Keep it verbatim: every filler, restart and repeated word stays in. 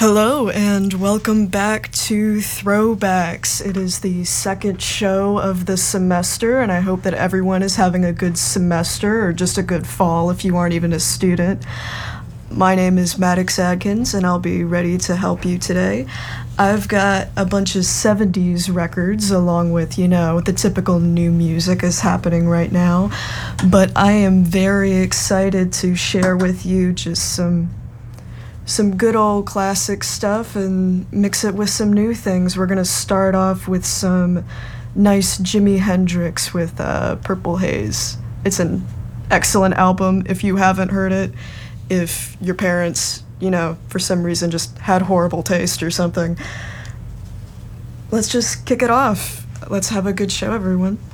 Hello and welcome back to Throwbacks. It is the second show of the semester, and I hope that everyone is having a good semester or just a good fall if you aren't even a student. My name is Maddox Adkins, and I'll be ready to help you today. I've got a bunch of seventies records along with, you know, the typical new music is happening right now, but I am very excited to share with you just some some good old classic stuff and mix it with some new things. We're gonna start off with some nice Jimi Hendrix with uh, Purple Haze. It's an excellent album if you haven't heard it. If your parents, you know, for some reason just had horrible taste or something. Let's just kick it off. Let's have a good show, everyone.